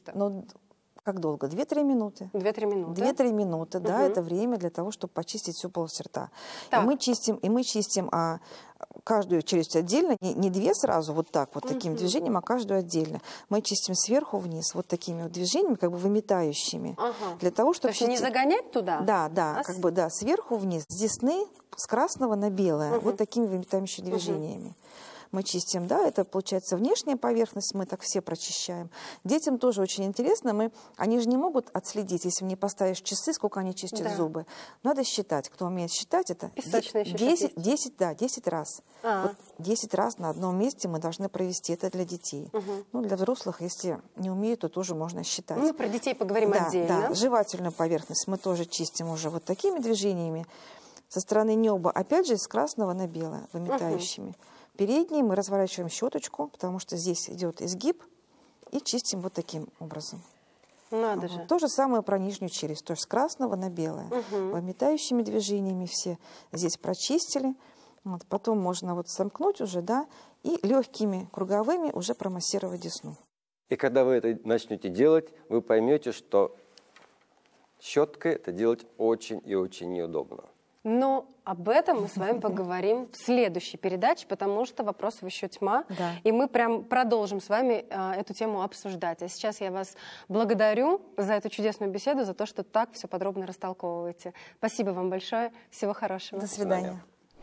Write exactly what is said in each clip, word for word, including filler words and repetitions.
чисто? Ну, как долго? Две-три минуты. Две-три минуты? Две-три минуты, да, угу. это время для того, чтобы почистить всю полость рта. И Так. мы чистим, и мы чистим а, каждую челюсть отдельно, не, не две сразу вот так, вот таким угу. движением, а каждую отдельно. Мы чистим сверху вниз, вот такими вот движениями, как бы выметающими. Ага. Для того, чтобы... То есть не загонять туда? Да, да, а как с... бы, да, сверху вниз, с десны, с красного на белое, угу. вот такими выметающими движениями. Угу. Мы чистим, да, это получается внешняя поверхность, мы так все прочищаем. Детям тоже очень интересно, мы, они же не могут отследить, если мне поставишь часы, сколько они чистят да. зубы. Надо считать, кто умеет считать, это десять, десять, да, десять раз. А-а. Вот десять раз на одном месте мы должны провести, это для детей. Угу. Ну, для взрослых, если не умеют, то тоже можно считать. Ну, про детей поговорим да, отдельно. Да, жевательную поверхность мы тоже чистим уже вот такими движениями. Со стороны неба, опять же, с красного на белое, выметающими. Угу. Передние мы разворачиваем щеточку, потому что здесь идет изгиб, и чистим вот таким образом. Надо вот. же. То же самое про нижнюю челюсть, тоже с красного на белое. Угу. Выметающими движениями все здесь прочистили. Вот. Потом можно вот сомкнуть уже, да, и легкими круговыми уже промассировать десну. И когда вы это начнете делать, вы поймете, что щеткой это делать очень и очень неудобно. Но об этом мы с вами поговорим в следующей передаче, потому что вопросов еще тьма. Да. И мы прям продолжим с вами э, эту тему обсуждать. А сейчас я вас благодарю за эту чудесную беседу, за то, что так все подробно растолковываете. Спасибо вам большое. Всего хорошего. До свидания.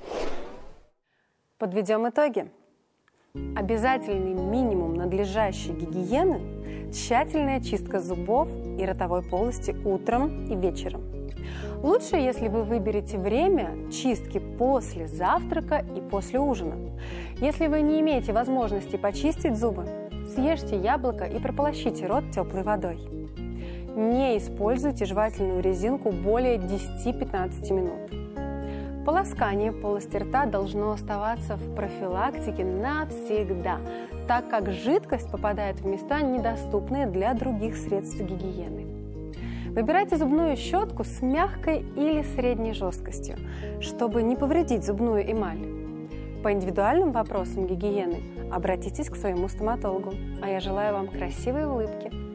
Подведем итоги. Обязательный минимум надлежащей гигиены – тщательная чистка зубов и ротовой полости утром и вечером. Лучше, если вы выберете время чистки после завтрака и после ужина. Если вы не имеете возможности почистить зубы, съешьте яблоко и прополощите рот теплой водой. Не используйте жевательную резинку более десяти-пятнадцати минут. Полоскание полости рта должно оставаться в профилактике навсегда, так как жидкость попадает в места, недоступные для других средств гигиены. Выбирайте зубную щетку с мягкой или средней жесткостью, чтобы не повредить зубную эмаль. По индивидуальным вопросам гигиены обратитесь к своему стоматологу. А я желаю вам красивой улыбки.